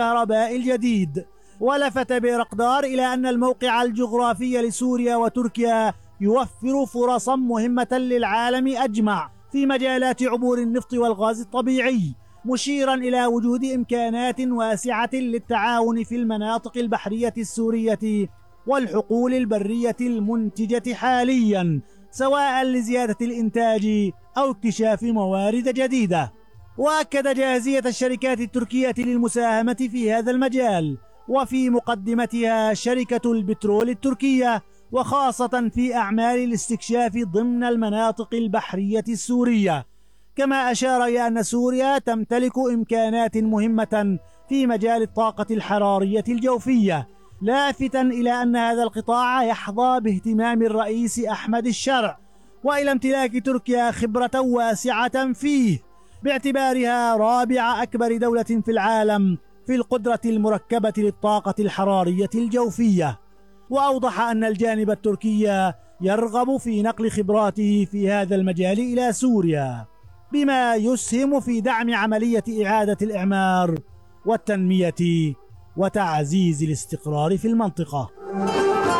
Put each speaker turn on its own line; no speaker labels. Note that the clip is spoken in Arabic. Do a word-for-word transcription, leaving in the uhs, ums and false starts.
الكهرباء الجديد. ولفت بيرقدار إلى أن الموقع الجغرافي لسوريا وتركيا يوفر فرصا مهمة للعالم أجمع في مجالات عبور النفط والغاز الطبيعي، مشيرا إلى وجود إمكانات واسعة للتعاون في المناطق البحرية السورية والحقول البرية المنتجة حاليا، سواء لزيادة الإنتاج أو اكتشاف موارد جديدة. وأكد جاهزية الشركات التركية للمساهمة في هذا المجال، وفي مقدمتها شركة البترول التركية، وخاصة في أعمال الاستكشاف ضمن المناطق البحرية السورية. كما أشار إلى أن سوريا تمتلك إمكانات مهمة في مجال الطاقة الحرارية الجوفية، لافتا إلى أن هذا القطاع يحظى باهتمام الرئيس أحمد الشرع، وإلى امتلاك تركيا خبرة واسعة فيه، باعتبارها رابع أكبر دولة في العالم في القدرة المركبة للطاقة الحرارية الجوفية. وأوضح أن الجانب التركي يرغب في نقل خبراته في هذا المجال إلى سوريا، بما يسهم في دعم عملية إعادة الإعمار والتنمية وتعزيز الاستقرار في المنطقة.